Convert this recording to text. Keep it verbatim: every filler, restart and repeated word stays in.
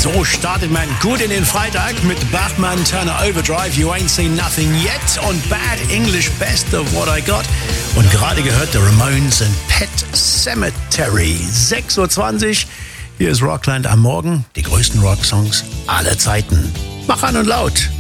So startet man gut in den Freitag mit Bachmann, Turner Overdrive, You Ain't Seen Nothing Yet und Bad English, Best of What I Got. Und gerade gehört The Ramones and Pet Sematary. sechs Uhr zwanzig, hier ist Rockland am Morgen, die größten Rocksongs aller Zeiten. Mach an und laut.